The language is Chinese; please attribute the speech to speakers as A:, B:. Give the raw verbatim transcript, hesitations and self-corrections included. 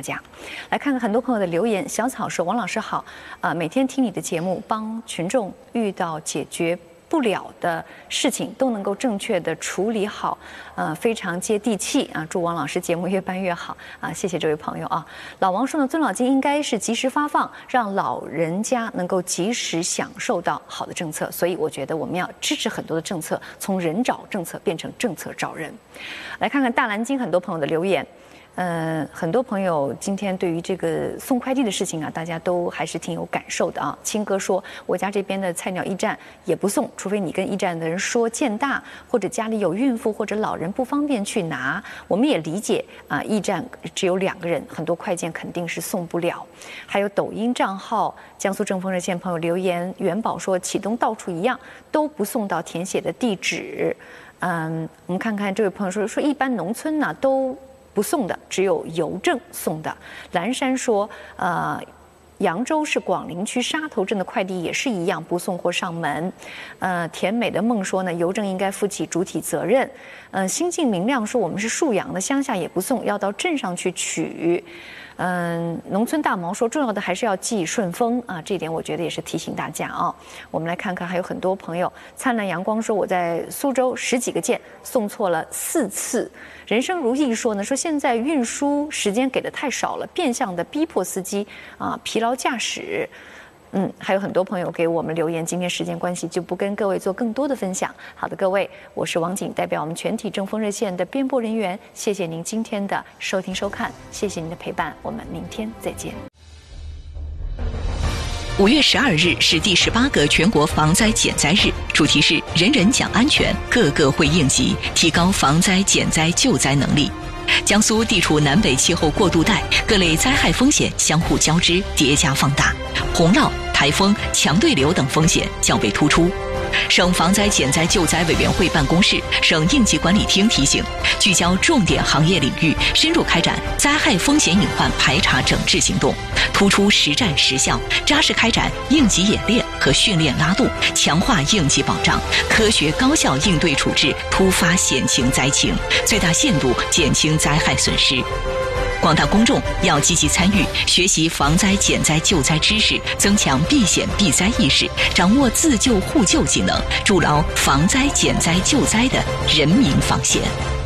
A: 大家。来看看很多朋友的留言，小草说：“王老师好，啊、呃，每天听你的节目，帮群众遇到解决不了的事情都能够正确的处理好，呃，非常接地气啊！祝王老师节目越办越好啊！谢谢这位朋友啊。老王说呢，尊老金应该是及时发放，让老人家能够及时享受到好的政策，所以我觉得我们要支持很多的政策，从人找政策变成政策找人。来看看大蓝鲸很多朋友的留言。呃，很多朋友今天对于这个送快递的事情啊，大家都还是挺有感受的啊。青哥说，我家这边的菜鸟驿站也不送，除非你跟驿站的人说见大，或者家里有孕妇或者老人不方便去拿。我们也理解啊，驿站只有两个人，很多快件肯定是送不了。还有抖音账号江苏正风热线朋友留言，元宝说启东到处一样，都不送到填写的地址。嗯，我们看看这位朋友说说，一般农村呢都不送的，只有邮政送的。蓝山说，呃，扬州市广陵区沙头镇的快递也是一样，不送货上门。呃，甜美的梦说呢，邮政应该负起主体责任。呃，心境明亮说，我们是沭阳的，乡下也不送，要到镇上去取。嗯，农村大毛说，重要的还是要记顺丰啊，这一点我觉得也是提醒大家啊。我们来看看，还有很多朋友，灿烂阳光说，我在苏州十几个件送错了四次。人生如意说呢，说现在运输时间给的太少了，变相的逼迫司机啊疲劳驾驶。嗯，还有很多朋友给我们留言，今天时间关系就不跟各位做更多的分享。好的，各位，我是王景，代表我们全体正风热线的编播人员，谢谢您今天的收听收看，谢谢您的陪伴，我们明天再见。
B: 五月十二日是第十八个全国防灾减灾日，主题是人人讲安全，个个会应急，提高防灾减灾救灾能力。江苏地处南北气候过渡带，各类灾害风险相互交织叠加放大，洪涝、台风、强对流等风险较为突出。省防灾减灾救灾委员会办公室、省应急管理厅提醒，聚焦重点行业领域，深入开展灾害风险隐患排查整治行动，突出实战实效，扎实开展应急演练和训练拉动，强化应急保障，科学高效应对处置突发险情灾情，最大限度减轻灾害损失。广大公众要积极参与，学习防灾减灾救灾知识，增强避险避灾意识，掌握自救互救技能，筑牢防灾减灾救灾的人民防线。